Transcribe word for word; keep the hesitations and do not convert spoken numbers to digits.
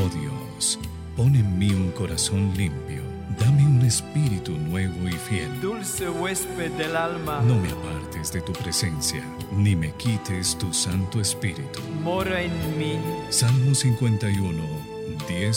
Oh Dios, pon en mí un corazón limpio, dame un espíritu nuevo y fiel. Dulce huésped del alma, No me apartes de tu presencia, ni me quites tu Santo Espíritu. mora en mí. Salmo cincuenta y uno, diez.